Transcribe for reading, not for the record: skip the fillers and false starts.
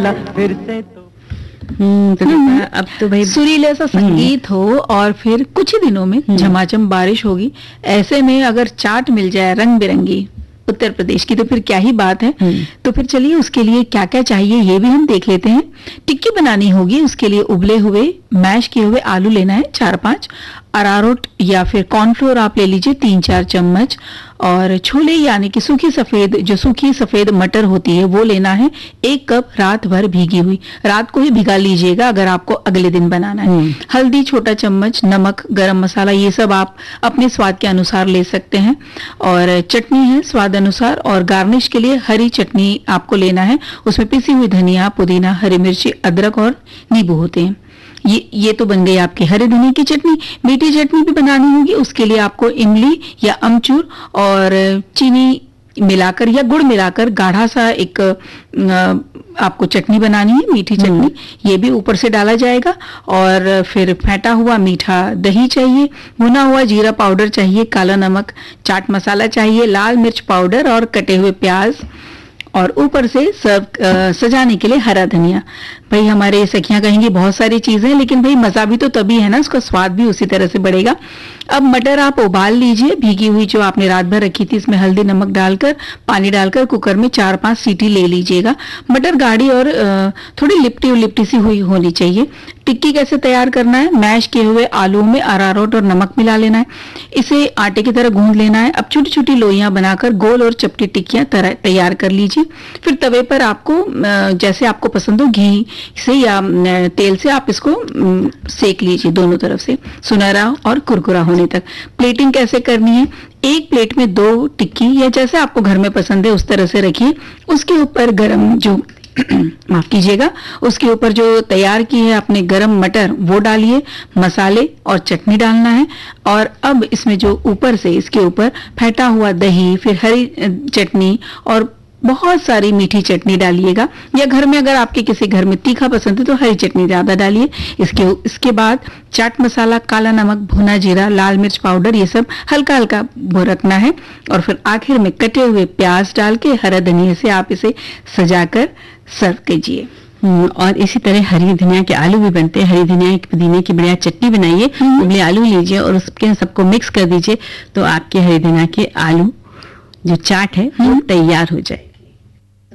फिर से तो अब तो भाई सुरीला सा संगीत हो और फिर कुछ ही दिनों में झमाझम बारिश होगी। ऐसे में अगर चाट मिल जाए रंग बिरंगी उत्तर प्रदेश की तो फिर क्या ही बात है। तो फिर चलिए उसके लिए क्या क्या चाहिए ये भी हम देख लेते हैं। टिक्की बनानी होगी, उसके लिए उबले हुए मैश किए हुए आलू लेना है 4-5, अरारोट या फिर कॉर्नफ्लोर आप ले लीजिए 3-4 चम्मच, और छोले यानी कि सूखी सफेद मटर होती है वो लेना है 1 कप, रात भर भीगी हुई। रात को ही भिगा लीजिएगा अगर आपको अगले दिन बनाना है। हल्दी छोटा चम्मच, नमक, गरम मसाला ये सब आप अपने स्वाद के अनुसार ले सकते हैं। और चटनी है स्वाद अनुसार, और गार्निश के लिए हरी चटनी आपको लेना है। उसमें पिसी हुई धनिया, पुदीना, हरी मिर्ची, अदरक और नींबू होते हैं। ये तो बन गई आपकी हरे धनिया की चटनी। मीठी चटनी भी बनानी होगी, उसके लिए आपको इमली या अमचूर और चीनी मिलाकर या गुड़ मिलाकर गाढ़ा सा एक आपको चटनी बनानी है, मीठी चटनी। ये भी ऊपर से डाला जाएगा। और फिर फेंटा हुआ मीठा दही चाहिए, भुना हुआ जीरा पाउडर चाहिए, काला नमक, चाट मसाला चाहिए, लाल मिर्च पाउडर और कटे हुए प्याज, और ऊपर से सजाने के लिए हरा धनिया। भाई हमारे सखियां कहेंगी बहुत सारी चीजें, लेकिन भाई मजा भी तो तभी है ना, उसका स्वाद भी उसी तरह से बढ़ेगा। अब मटर आप उबाल लीजिए, भीगी हुई जो आपने रात भर रखी थी, इसमें हल्दी नमक डालकर पानी डालकर कुकर में 4-5 सीटी ले लीजिएगा। मटर गाढ़ी और थोड़ी लिपटी सी हुई होनी चाहिए। टिक्की कैसे तैयार करना है, मैश किए हुए आलू में अरारोट और नमक मिला लेना है, इसे आटे की तरह गूंद लेना है। अब छोटी छोटी लोइयां बनाकर गोल और चपटी टिक्कियां तैयार कर लीजिए। फिर तवे पर आपको जैसे आपको पसंद हो घी से या तेल से आप इसको सेक लीजिए दोनों तरफ से सुनहरा और कुरकुरा होने तक। प्लेटिंग कैसे करनी है, एक प्लेट में 2 टिक्की या जैसे आपको घर में पसंद है उस तरह से रखिए। उसके ऊपर गरम जो माफ कीजिएगा, उसके ऊपर जो तैयार की है आपने गरम मटर वो डालिए, मसाले और चटनी डालना है। और अब इसमें जो ऊपर से इसके ऊपर फेंटा हुआ दही, फिर हरी चटनी और बहुत सारी मीठी चटनी डालिएगा, या घर में अगर आपके किसी घर में तीखा पसंद है तो हरी चटनी ज्यादा डालिए। इसके बाद चाट मसाला, काला नमक, भुना जीरा, लाल मिर्च पाउडर ये सब हल्का हल्का रखना है। और फिर आखिर में कटे हुए प्याज डाल के हरा धनिया से आप इसे सजाकर सर्व कीजिए। और इसी तरह हरी धनिया के आलू भी बनते हैं। हरी धनिया की पुदीने की बढ़िया चटनी बनाइए, उबले आलू लीजिए और उसके सबको मिक्स कर दीजिए, तो आपके हरी धनिया के आलू जो चाट है वो तैयार हो जाए।